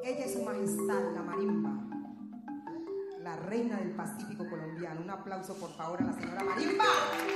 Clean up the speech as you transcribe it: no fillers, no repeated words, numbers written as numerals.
Ella es su majestad, la marimba, la reina del Pacífico colombiano. Un aplauso, por favor, a la señora Marimba.